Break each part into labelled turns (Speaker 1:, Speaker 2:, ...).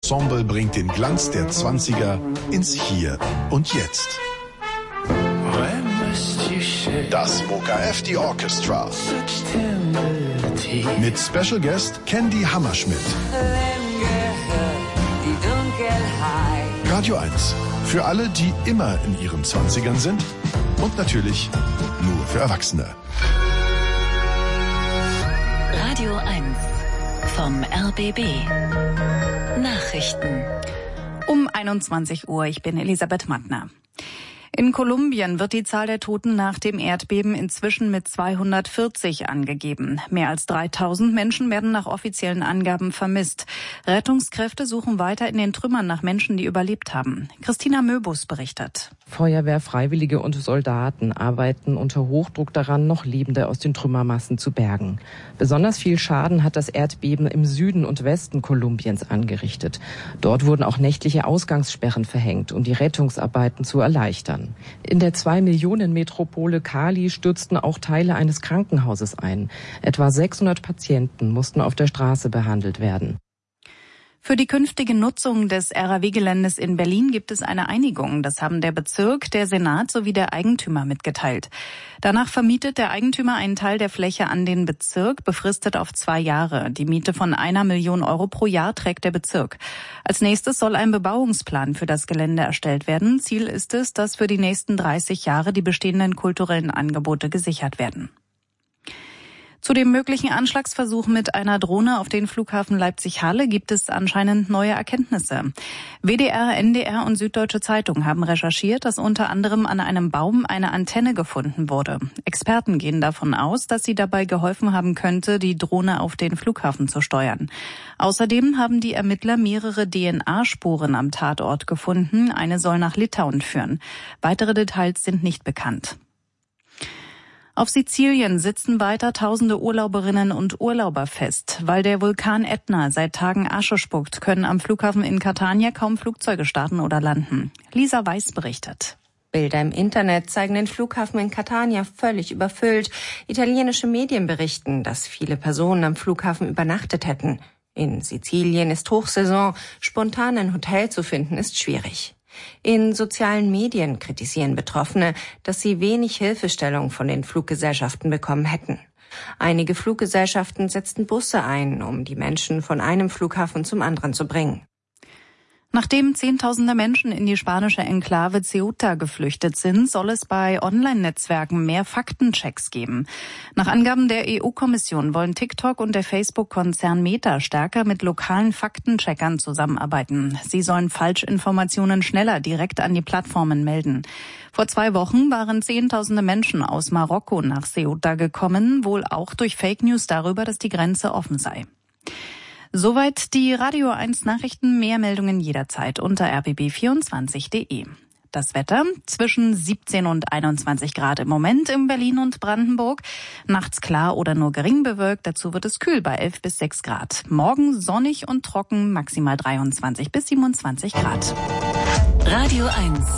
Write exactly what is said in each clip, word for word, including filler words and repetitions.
Speaker 1: Ensemble bringt den Glanz der Zwanziger ins Hier und Jetzt. Das Moka-F-D Orchestra. Mit Special Guest Candy Hammerschmidt. Radio eins. Für alle, die immer in ihren Zwanzigern sind. Und natürlich nur für Erwachsene.
Speaker 2: Radio eins vom R B B. Nachrichten.
Speaker 3: Um einundzwanzig Uhr, ich bin Elisabeth Mattner. In Kolumbien wird die Zahl der Toten nach dem Erdbeben inzwischen mit zweihundertvierzig angegeben. Mehr als dreitausend Menschen werden nach offiziellen Angaben vermisst. Rettungskräfte suchen weiter in den Trümmern nach Menschen, die überlebt haben. Christina Möbus berichtet.
Speaker 4: Feuerwehr, Freiwillige und Soldaten arbeiten unter Hochdruck daran, noch Lebende aus den Trümmermassen zu bergen. Besonders viel Schaden hat das Erdbeben im Süden und Westen Kolumbiens angerichtet. Dort wurden auch nächtliche Ausgangssperren verhängt, um die Rettungsarbeiten zu erleichtern. In der zwei Millionen Metropole Cali stürzten auch Teile eines Krankenhauses ein. Etwa sechshundert Patienten mussten auf der Straße behandelt werden.
Speaker 3: Für die künftige Nutzung des R A W-Geländes in Berlin gibt es eine Einigung. Das haben der Bezirk, der Senat sowie der Eigentümer mitgeteilt. Danach vermietet der Eigentümer einen Teil der Fläche an den Bezirk, befristet auf zwei Jahre. Die Miete von einer Million Euro pro Jahr trägt der Bezirk. Als nächstes soll ein Bebauungsplan für das Gelände erstellt werden. Ziel ist es, dass für die nächsten dreißig Jahre die bestehenden kulturellen Angebote gesichert werden. Zu dem möglichen Anschlagsversuch mit einer Drohne auf den Flughafen Leipzig-Halle gibt es anscheinend neue Erkenntnisse. W D R, N D R und Süddeutsche Zeitung haben recherchiert, dass unter anderem an einem Baum eine Antenne gefunden wurde. Experten gehen davon aus, dass sie dabei geholfen haben könnte, die Drohne auf den Flughafen zu steuern. Außerdem haben die Ermittler mehrere D N A-Spuren am Tatort gefunden. Eine soll nach Litauen führen. Weitere Details sind nicht bekannt. Auf Sizilien sitzen weiter tausende Urlauberinnen und Urlauber fest. Weil der Vulkan Ätna seit Tagen Asche spuckt, können am Flughafen in Catania kaum Flugzeuge starten oder landen. Lisa Weiß berichtet.
Speaker 5: Bilder im Internet zeigen den Flughafen in Catania völlig überfüllt. Italienische Medien berichten, dass viele Personen am Flughafen übernachtet hätten. In Sizilien ist Hochsaison, spontan ein Hotel zu finden ist schwierig. In sozialen Medien kritisieren Betroffene, dass sie wenig Hilfestellung von den Fluggesellschaften bekommen hätten. Einige Fluggesellschaften setzten Busse ein, um die Menschen von einem Flughafen zum anderen zu bringen.
Speaker 3: Nachdem Zehntausende Menschen in die spanische Enklave Ceuta geflüchtet sind, soll es bei Online-Netzwerken mehr Faktenchecks geben. Nach Angaben der E U-Kommission wollen TikTok und der Facebook-Konzern Meta stärker mit lokalen Faktencheckern zusammenarbeiten. Sie sollen Falschinformationen schneller direkt an die Plattformen melden. Vor zwei Wochen waren Zehntausende Menschen aus Marokko nach Ceuta gekommen, wohl auch durch Fake News darüber, dass die Grenze offen sei. Soweit die Radio eins Nachrichten, mehr Meldungen jederzeit unter r b b vierundzwanzig punkt de. Das Wetter zwischen siebzehn und einundzwanzig Grad im Moment in Berlin und Brandenburg. Nachts klar oder nur gering bewölkt, dazu wird es kühl bei elf bis sechs Grad. Morgen sonnig und trocken, maximal dreiundzwanzig bis siebenundzwanzig Grad.
Speaker 2: Radio eins.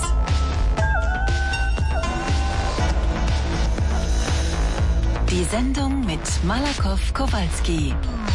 Speaker 2: Die Sendung mit Malakoff Kowalski.